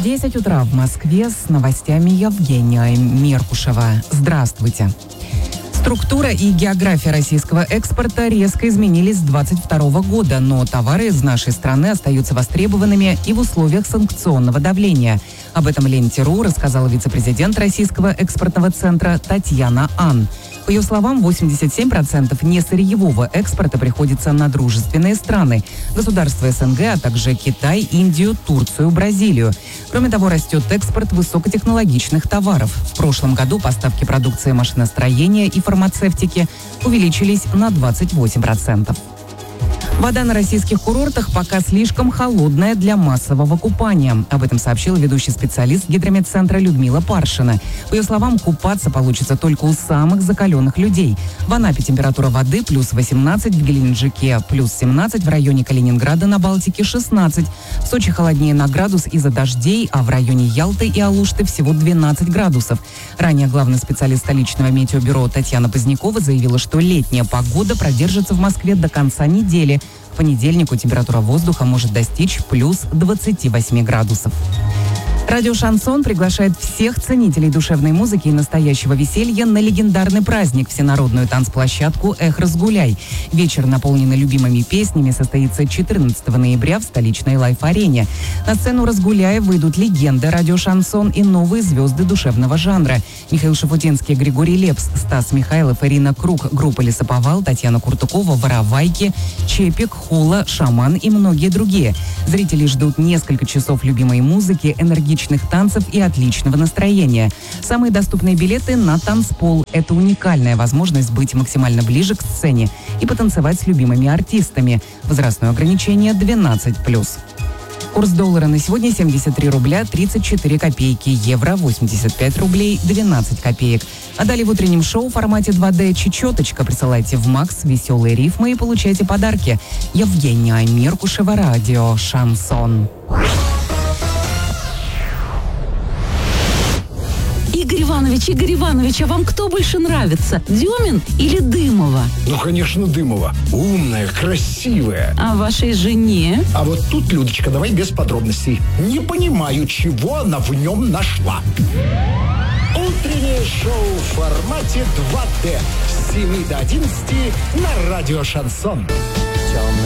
10 утра в Москве с новостями Евгения Меркушева. Здравствуйте. Структура и география российского экспорта резко изменились с 2022 года, но товары из нашей страны остаются востребованными и в условиях санкционного давления. Об этом Ленте.ру рассказала вице-президент Российского экспортного центра Татьяна Ан. По ее словам, 87% несырьевого экспорта приходится на дружественные страны – государства СНГ, а также Китай, Индию, Турцию, Бразилию. Кроме того, растет экспорт высокотехнологичных товаров. В прошлом году поставки продукции машиностроения и фармацевтики увеличились на 28%. Вода на российских курортах пока слишком холодная для массового купания. Об этом сообщила ведущий специалист гидромедцентра Людмила Паршина. По ее словам, купаться получится только у самых закаленных людей. В Анапе температура воды плюс 18, в Геленджике плюс 17, в районе Калининграда на Балтике 16. В Сочи холоднее на градус из-за дождей, а в районе Ялты и Алушты всего 12 градусов. Ранее главный специалист столичного метеобюро Татьяна Позднякова заявила, что летняя погода продержится в Москве до конца недели. К понедельнику температура воздуха может достичь плюс 28 градусов. Радио «Шансон» приглашает всех ценителей душевной музыки и настоящего веселья на легендарный праздник – всенародную танцплощадку «Эх, разгуляй». Вечер, наполненный любимыми песнями, состоится 14 ноября в столичной лайф-арене. На сцену «Разгуляя» выйдут легенды радио «Шансон» и новые звезды душевного жанра. Михаил Шафутинский, Григорий Лепс, Стас Михайлов, Ирина Круг, группа «Лесоповал», Татьяна Куртукова, Воровайки, Чепик, Хула, Шаман и многие другие. Зрители ждут несколько часов любимой музыки, энергичных танцев и отличного настроения. Самые доступные билеты на танцпол. Это уникальная возможность быть максимально ближе к сцене и потанцевать с любимыми артистами. Возрастное ограничение 12+. Курс доллара на сегодня 73 рубля 34 копейки, евро 85 рублей 12 копеек. А далее в утреннем шоу в формате 2D «Чечеточка». Присылайте в МАКС веселые рифмы и получайте подарки. Евгения Меркушева, радио «Шансон». Игорь Иванович, а вам кто больше нравится, Дюмин или Дымова? Ну, конечно, Дымова. Умная, красивая. А вашей жене? А вот тут, Людочка, давай без подробностей. Не понимаю, чего она в нем нашла. Утреннее шоу в формате 2D с 7 до 11 на радио «Шансон».